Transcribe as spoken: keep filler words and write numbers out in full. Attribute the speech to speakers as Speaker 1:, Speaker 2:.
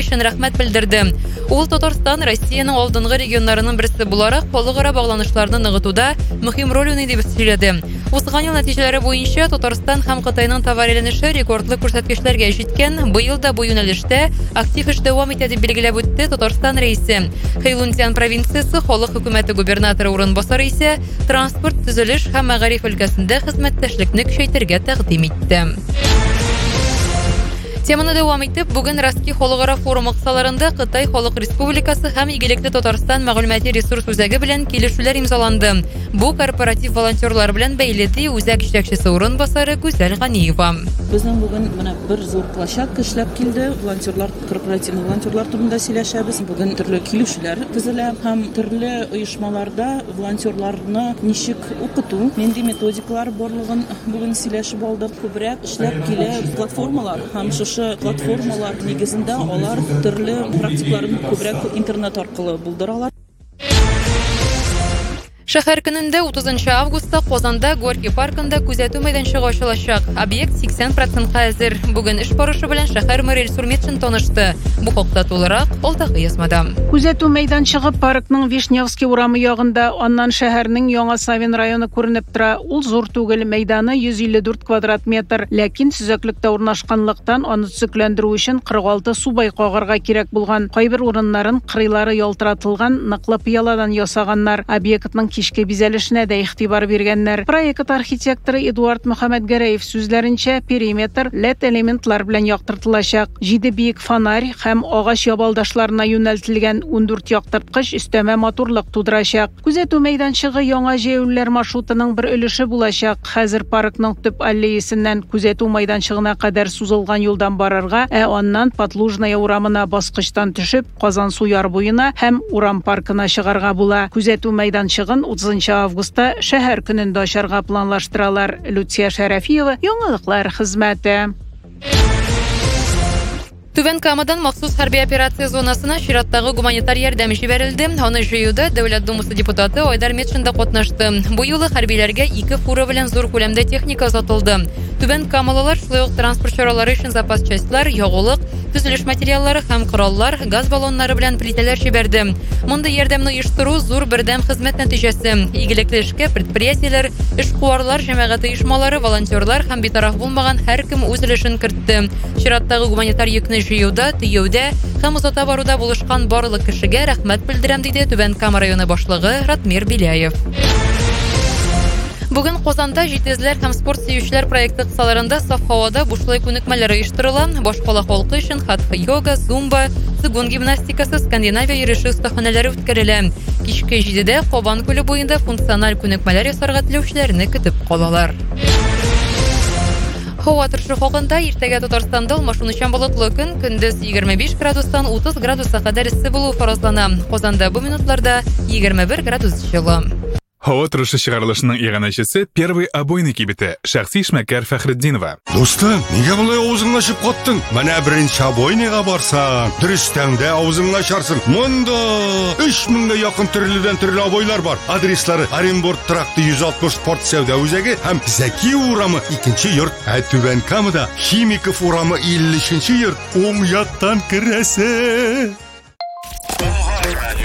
Speaker 1: өчен рәхмәт белдерде. Ул Татарстан Россиянең алдынгы регионнарының берсе буларак халыкара багланышларны ныгытуда мөһим роль уйный дип сөйләде. Узган ел нәтиҗәләре буенча Татарстан һәм Кытайның товар әйләнеше рекордлы күрсәткечләргә җиткән. Быел да бу юнәлештә актив эш дәвам итә дип билгеләп үтте Татарстан рәисе. Хэйлунцзян провинциясе халык хөкүмәте губернаторы урынбасары исә транспорт, төзелеш һәм мәгариф өлкәсендә хезмәттәшлекне көчәйтергә тәкъдим итте. Теманы дәвам итеп, бүген Раски халыкара форумы кысаларында Кытай Халык Республикасы һәм Игелекле Татарстан мәгълүмати ресурс үзәге белән килешүләр имзаланды. Бу корпоратив волонтерлар белән бәйле ди үзәк җитәкчесе урынбасары Гүзәл Ганиева.
Speaker 2: Безнең бүген менә бер зур площадка эшләп килде. Волонтерлар, корпоратив волонтерлар турында сөйләшәбез. Бүген төрле килешүләр төзелә һәм төрле оешмаларда волонтерларны ничек укыту, нинди методикалар барлыгын бүген сөйләшеп алдык. Күбрәк эшләп килә платформалар һәм платформалар нигезендә алар төрле практикларын күбрәк интернет аркылы булдыралар.
Speaker 1: Шәһәр көнендә утызынчы августта Казанда Горький паркында күзәтү мәйданчыгы ачылачак. Объект сиксән процентка әзер. Бүген эш барышы белән шәһәр мэры Илсур Метшин танышты. Бу хакта тулырак Алтакы язмада.
Speaker 3: Күзәтү мәйданчыгы паркның Вишневский урамы ягында, аннан шәһәрнең Яңа Савин районы күренеп тора. Ул зур түгел, мәйданы йөз илле дүрт квадрат метр, ләкин сөзәклектә урнашканлыктан аны төзекләндерү өчен кырык алты субай кагарга кирәк булган. Кайбер урыннарын кырыйлары ялтыратылган, ныклы пыяладан ясаганнар. Объектның кичке бизәлешенә дә игътибар биргәннәр. Проект архитекторы Эдуард Мөхәммәтгәрәев сүзләренчә, периметр лед элементлар белән яктыртылачак. Җиде биек фонарь һәм агач ябалдашларына юнәлтелгән ундүрт яктырткыч өстәмә матурлык тудырачак. Күзәтү мәйданчыгы яңа җәяүлеләр маршрутының бер өлеше булачак. Хәзер паркның төп аллеясеннән күзәтү мәйданчыгына кадәр сузылган юлдан барырга, ә аннан Подлужная урамына баскычтан төшеп, Казан су яр буена һәм Урам паркына чыгарга була. Күзәтү мәйданчыгын утызынчы августта шәһәр көнендә ачарга планлаштыралар. Люция Шәрәфиева, яңалыклар хезмәте.
Speaker 1: Түбән Камадан махсус хәрби операция зонасына чираттагы гуманитар ярдәм җибәрелде. Аны җыюда Дәүләт Думасы депутаты Айдар Метшин да катнашты. Бу юлы хәрбиләргә ике фура белән зур күләмдә техника озатылды. Түбән Камалылар шулай ук транспорт чаралары өчен запас частьлар, ягулык, төзелеш материаллары һәм кораллар, газ баллоннары белән плитәләр җибәрде. Монда ярдәмне оештыру зур бердәм хезмәт нәтиҗәсе. Игелекле эшкә предприятиеләр, эшкуарлар, җәмәгать оешмалары, волонтерлар һәм битараф булмаган һәркем үз өлешен кертте. Чираттагы гуманитар йөкне җыюда, төяүдә һәм озата баруда булышкан барлык кешегә рәхмәт белдерәм диде Түбән Кама районы башлыгы Ратмир Биляев. Бүген Казанда җитезләр һәм спорт сөючеләр проекты кысаларында саф һавада бушлай күнекмәләр оештырыла. Башкала халкы өчен хатха-йога, зумба, цигун гимнастикасы, Скандинавия йөреше остаханәләре үткәрелә. Кичке җидедә Кабан күле буенда функциональ күнекмәләр ясарга теләүчеләрне көтеп калалар. Һава торышы хакында иртәгә Татарстанда алмашынучан болытлы көн, көндез егерме биш градустан утыз градуска кадәр эссе булу фаразлана. Казанда бу минутларда егерме бер градус җылы.
Speaker 4: Һава торышы чыгарылышының иганәчесе первый обойный кибете Шәхси Ишмәкәр Фәхретдинова.
Speaker 5: Достым, нигә болай авызыңны ачып каттың? Менә беренче обойныйга барсаң, дөрестәңдә авызыңны ачарсың. Монда өч меңгә якын төрледән төрле обойлар бар. Адреслары: Оренбург тракты йөз алтмыш спорт сәүдә үзәге һәм Зәки урамы икенче йорт. Ә Түбән Камада Химиков урамы илле өченче йорт. Уң яктан керәсе.